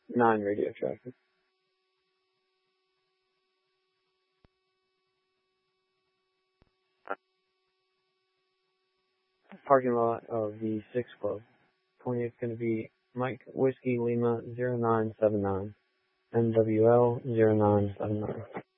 non-radio traffic. Parking lot of the 6 Club. 20th going to be Mike Whiskey Lima 0979, MWL 0979.